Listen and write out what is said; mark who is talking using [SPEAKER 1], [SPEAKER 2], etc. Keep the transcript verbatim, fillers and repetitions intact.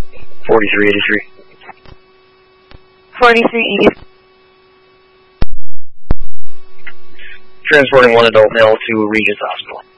[SPEAKER 1] forty-three eighty-three.
[SPEAKER 2] forty-three eighty-three.
[SPEAKER 1] Transporting one adult male to Regis Hospital.